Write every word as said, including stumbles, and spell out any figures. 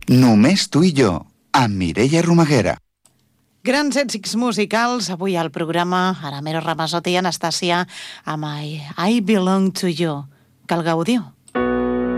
Només tu i jo, amb Mireia Romaguera. Grans èxits musicals avui al programa Aramero Ramazotti i Anastàcia amb I, I Belong to You. Cal gaudir.